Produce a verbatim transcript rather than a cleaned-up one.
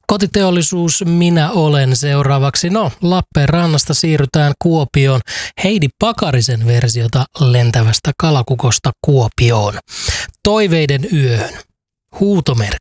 Kotiteollisuus minä olen seuraavaksi. No, Lappeenrannasta siirrytään Kuopioon. Heidi Pakarisen versiota lentävästä kalakukosta Kuopioon. Toiveiden yöhön. Huutomerkki.